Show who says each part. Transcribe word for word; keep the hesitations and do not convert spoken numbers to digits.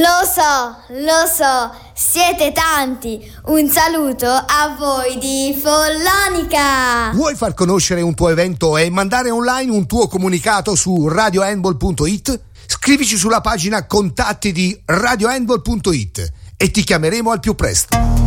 Speaker 1: Lo so, lo so, siete tanti. Un saluto a voi di Follonica.
Speaker 2: Vuoi far conoscere un tuo evento e mandare online un tuo comunicato su radio handball punto it? Scrivici sulla pagina contatti di radio handball punto it e ti chiameremo al più presto.